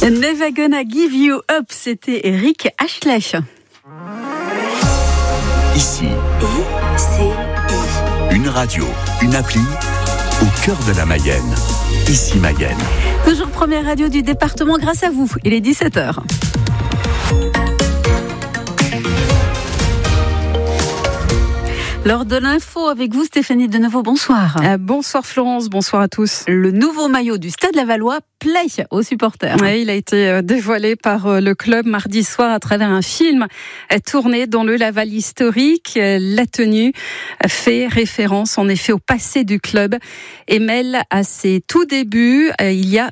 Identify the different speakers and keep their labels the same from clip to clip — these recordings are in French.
Speaker 1: Never Gonna Give You Up, c'était Rick Astley.
Speaker 2: Ici, une radio, une appli, au cœur de la Mayenne. Ici Mayenne.
Speaker 1: Toujours première radio du département grâce à vous. Il est 17h. L'heure de l'info avec vous, Stéphanie de Nouveau, bonsoir.
Speaker 3: Bonsoir Florence, bonsoir à tous.
Speaker 1: Le nouveau maillot du Stade Lavallois plaît aux supporters.
Speaker 3: Oui, il a été dévoilé par le club mardi soir à travers un film tourné dans le Laval historique. La tenue fait référence en effet au passé du club et mêle à ses tout débuts. Il y a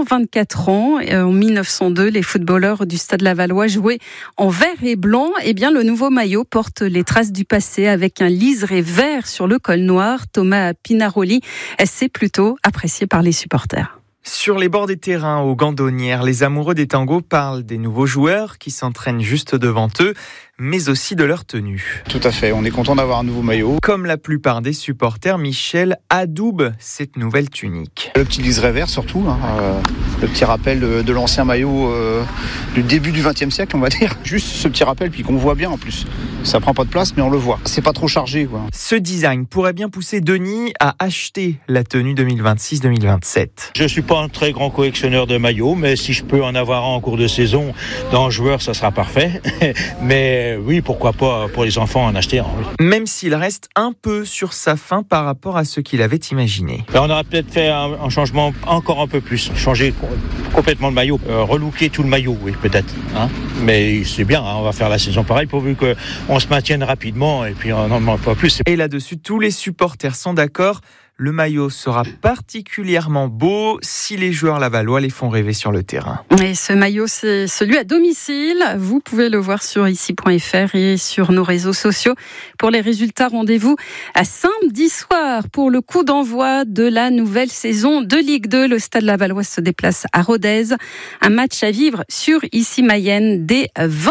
Speaker 3: 124 ans, en 1902, les footballeurs du Stade Lavallois jouaient en vert et blanc. Eh bien, le nouveau maillot porte les traces du passé avec un liseré vert sur le col noir. Thomas Pinaroli, c'est plutôt apprécié par les supporters.
Speaker 4: Sur les bords des terrains, aux Gandonnières, les amoureux des tangos parlent des nouveaux joueurs qui s'entraînent juste devant eux, mais aussi de leur tenue.
Speaker 5: Tout à fait, on est content d'avoir un nouveau maillot.
Speaker 4: Comme la plupart des supporters, Michel adoube cette nouvelle tunique.
Speaker 5: Le petit liseré vert surtout, le petit rappel de l'ancien maillot du début du XXe siècle, on va dire. Juste ce petit rappel, puis qu'on voit bien en plus. Ça prend pas de place, mais on le voit. C'est pas trop chargé, quoi.
Speaker 4: Ce design pourrait bien pousser Denis à acheter la tenue 2026-2027.
Speaker 6: Je suis pas un très grand collectionneur de maillots, mais si je peux en avoir un en cours de saison dans un joueur, ça sera parfait. Mais oui, pourquoi pas pour les enfants en acheter un. Oui.
Speaker 4: Même s'il reste un peu sur sa faim par rapport à ce qu'il avait imaginé.
Speaker 6: On aurait peut-être fait un changement encore un peu plus, changer complètement le maillot, relooker tout le maillot, oui, peut-être. Mais c'est bien, on va faire la saison pareil pourvu qu'on se maintienne rapidement et puis on n'en demande pas plus.
Speaker 4: Et là-dessus, tous les supporters sont d'accord. Le maillot sera particulièrement beau si les joueurs lavallois les font rêver sur le terrain.
Speaker 3: Et ce maillot, c'est celui à domicile. Vous pouvez le voir sur ici.fr et sur nos réseaux sociaux. Pour les résultats, rendez-vous à samedi soir pour le coup d'envoi de la nouvelle saison de Ligue 2. Le Stade Lavallois se déplace à Rodez. Un match à vivre sur Ici Mayenne dès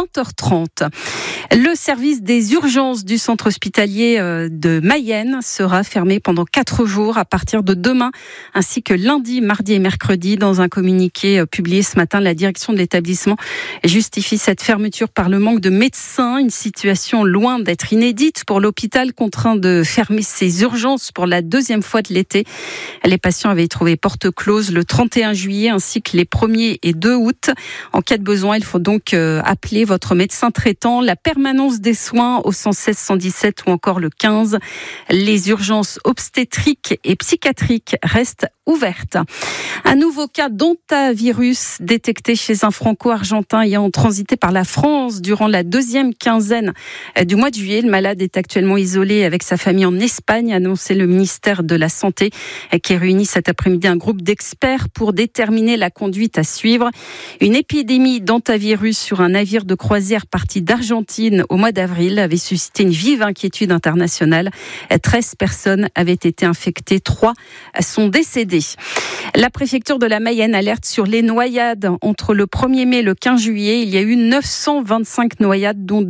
Speaker 3: 20h30. Le service des urgences du centre hospitalier de Mayenne sera fermé pendant 4 jours à partir de demain, ainsi que lundi, mardi et mercredi. Dans un communiqué publié ce matin, la direction de l'établissement justifie cette fermeture par le manque de médecins, une situation loin d'être inédite pour l'hôpital contraint de fermer ses urgences pour la 2e fois de l'été. Les patients avaient trouvé porte close le 31 juillet ainsi que les 1er et 2 août. En cas de besoin, il faut donc appeler votre médecin traitant. La permanence des soins au 116 117 ou encore le 15. Les urgences obstétriques et psychiatriques restent ouvertes. Un nouveau cas d'hantavirus détecté chez un franco-argentin ayant transité par la France durant la 2e quinzaine du mois de juillet. Le malade est actuellement isolé avec sa famille en Espagne, a annoncé le ministère de la Santé, qui réunit cet après-midi un groupe d'experts pour déterminer la conduite à suivre. Une épidémie d'hantavirus sur un navire de croisière parti d'Argentine au mois d'avril avait suscité une vive inquiétude internationale. 13 personnes avaient été infectées, 3 sont décédées. La préfecture de la Mayenne alerte sur les noyades. Entre le 1er mai et le 15 juillet, il y a eu 925 noyades, dont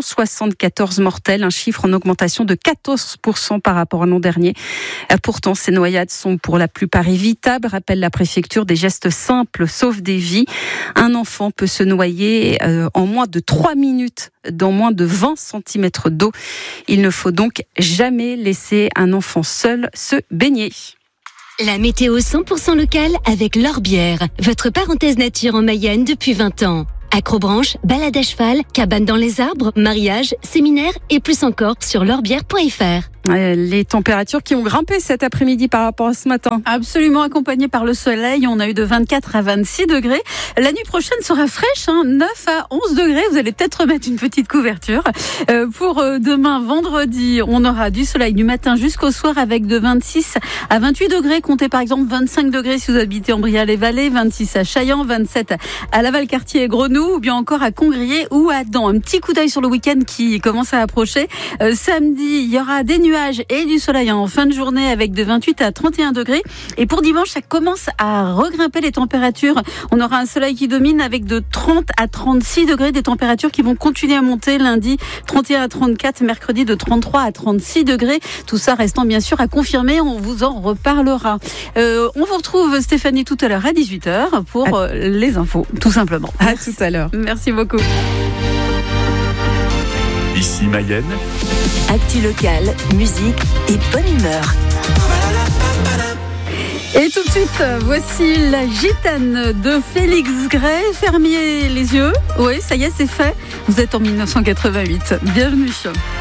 Speaker 3: 274 mortelles, un chiffre en augmentation de 14% par rapport à l'an dernier. Pourtant, ces noyades sont pour la plupart évitables, rappelle la préfecture. Des gestes simples sauvent des vies. Un enfant peut se noyer en moins de 3 minutes dans moins de 20 cm d'eau. Il ne faut donc jamais laisser un enfant seul se baigner.
Speaker 7: La météo 100% locale avec l'Orbière, votre parenthèse nature en Mayenne depuis 20 ans. Acrobranche, balade à cheval, cabane dans les arbres, mariage, séminaire et plus encore sur l'orbière.fr.
Speaker 3: Les températures qui ont grimpé cet après-midi par rapport à ce matin.
Speaker 1: Absolument, accompagné par le soleil. On a eu de 24 à 26 degrés. La nuit prochaine sera fraîche, 9 à 11 degrés. Vous allez peut-être remettre une petite couverture. Pour demain, vendredi, on aura du soleil du matin jusqu'au soir avec de 26 à 28 degrés. Comptez par exemple 25 degrés si vous habitez en Brial-les-Vallées, 26 à Chaillan, 27 à Laval-Quartier et Grenouille, ou bien encore à Congrier ou à Dents. Un petit coup d'œil sur le week-end qui commence à approcher. Samedi, il y aura des nuages nuages et du soleil en fin de journée avec de 28 à 31 degrés. Et pour dimanche, ça commence à regrimper les températures. On aura un soleil qui domine avec de 30 à 36 degrés, des températures qui vont continuer à monter lundi 31 à 34, mercredi de 33 à 36 degrés. Tout ça restant bien sûr à confirmer, on vous en reparlera. On vous retrouve Stéphanie tout à l'heure à 18h pour les infos, tout simplement.
Speaker 3: À tout à l'heure.
Speaker 1: Merci beaucoup.
Speaker 2: Ici Mayenne.
Speaker 8: Actu locale, musique et bonne humeur.
Speaker 1: Et tout de suite, voici la gitane de Félix Gray. Fermiez les yeux. Oui, ça y est, c'est fait. Vous êtes en 1988. Bienvenue.